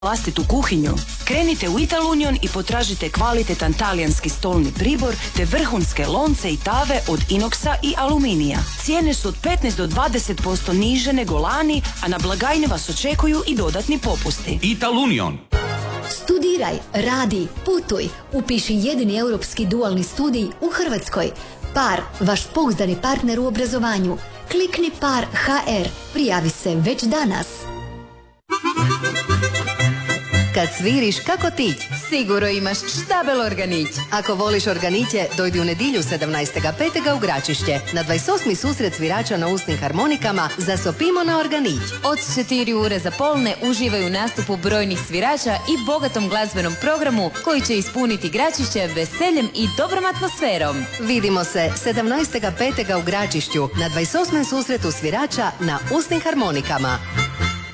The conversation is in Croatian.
vlastitu kuhinju? Krenite u Italunion i potražite kvalitetan talijanski stolni pribor te vrhunske lonce i tave od inoksa i aluminija. Cijene su od 15 do 20% niže nego lani, a na blagajni vas očekuju i dodatni popusti. Italunion. Studiraj, radi, putuj. Upiši jedini europski dualni studij u Hrvatskoj. PAR, vaš pouzdani partner u obrazovanju. Klikni PAR HR. Prijavi se već danas. Kad sviriš kako tić, sigurno imaš štabel organić. Ako voliš organiće, dojdi u nedilju 17.5. u Gračišće. Na 28. susret svirača na usnim harmonikama zasopimo na organić. Od 4 ure za polne uživaju u nastupu brojnih svirača i bogatom glazbenom programu koji će ispuniti Gračišće veseljem i dobrom atmosferom. Vidimo se 17.5. u Gračišću na 28. susretu svirača na usnim harmonikama.